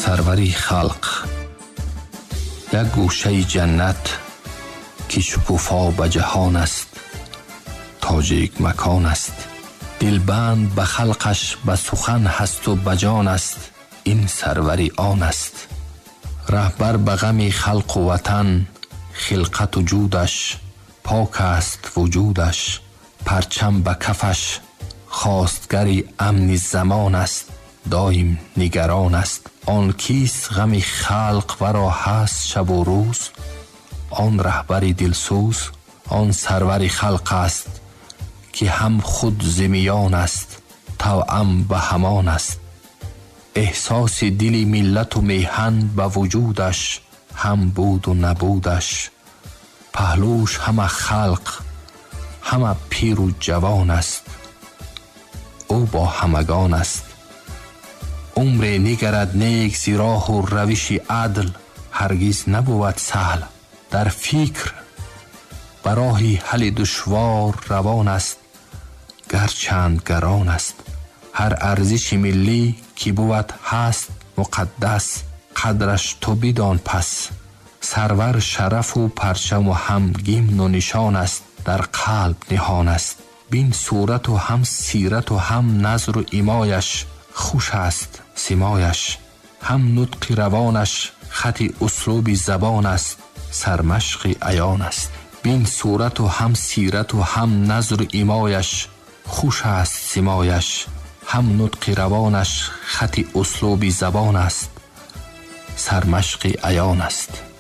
سروری خلق، یک گوشه جنت که شکوفا به جهان است، تاج یک مکان است. دلبند به خلقش به سخن هست و به جان است، این سروری آن است. رهبر به غم خلق و وطن، خلقت و جودش پاک است وجودش. پرچم به کفش خواستگری امن زمان است، دایم نگران است. آن کیست غم خلق ورا هست شب و روز، آن رهبر دلسوز آن سرور خلق است، که هم خود زمیان است توأم به همان است. احساس دل ملت و میهن به وجودش، هم بود و نبودش. پهلوش همه خلق همه پیر و جوان است، او با همگان است. عمر نگرد نیک ز راه و روش عدل، هرگز نبود سهل. در فکر به راه حل دشوار روان است، گرچند گران است. هر ارزش ملی که بود هست مقدس، قدرش تو بدان پس. سرور شرف و پرچم و هم گیمن و نشان است، در قلب نهان است. بین صورت و هم سیرت و هم نظر و ایمایش، خوش است سیمایش. هم نطق روانش خط اسلوب زبان است، سرمشق عیان است. بین صورت و هم سیرت و هم نظر و ایمایش، خوش است سیمایش. هم نطق روانش خط اسلوب زبان است، سرمشق عیان است.